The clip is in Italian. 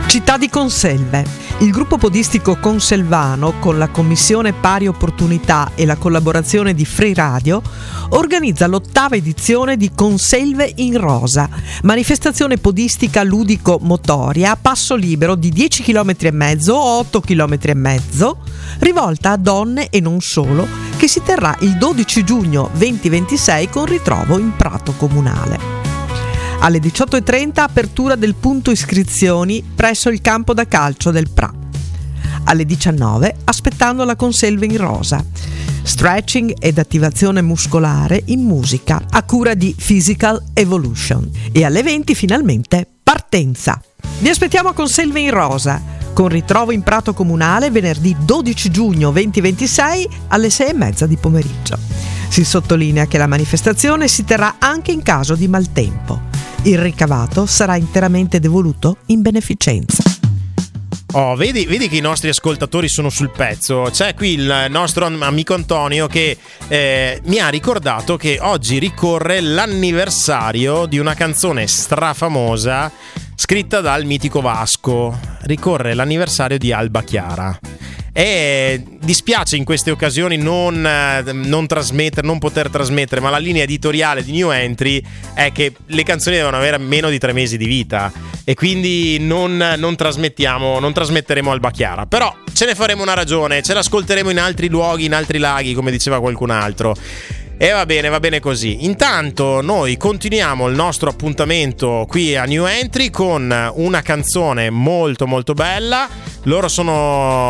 Città di Conselve. Il gruppo podistico conselvano, con la Commissione Pari Opportunità e la collaborazione di Free Radio, organizza l'8ª edizione di Conselve in Rosa, manifestazione podistica ludico-motoria a passo libero di 10 km e mezzo o 8 km e mezzo, rivolta a donne e non solo, che si terrà il 12 giugno 2026 con ritrovo in Prato Comunale. Alle 18:30 apertura del punto iscrizioni presso il campo da calcio del Pra. Alle 19 aspettando la Conselve in Rosa. Stretching ed attivazione muscolare in musica a cura di Physical Evolution. E alle 20 finalmente partenza. Vi aspettiamo a Conselve in Rosa, con ritrovo in Prato Comunale venerdì 12 giugno 2026 alle 6:30 di pomeriggio. Si sottolinea che la manifestazione si terrà anche in caso di maltempo. Il ricavato sarà interamente devoluto in beneficenza. Oh, vedi che i nostri ascoltatori sono sul pezzo. C'è qui il nostro amico Antonio che mi ha ricordato che oggi ricorre l'anniversario di una canzone strafamosa scritta dal mitico Vasco. Ricorre l'anniversario di Alba Chiara. E dispiace in queste occasioni non poter trasmettere, ma la linea editoriale di New Entry è che le canzoni devono avere meno di 3 mesi di vita e quindi non trasmetteremo Alba Chiara. Però ce ne faremo una ragione, ce l'ascolteremo in altri luoghi, in altri laghi, come diceva qualcun altro. E va bene così. Intanto noi continuiamo il nostro appuntamento qui a New Entry con una canzone molto molto bella. Loro sono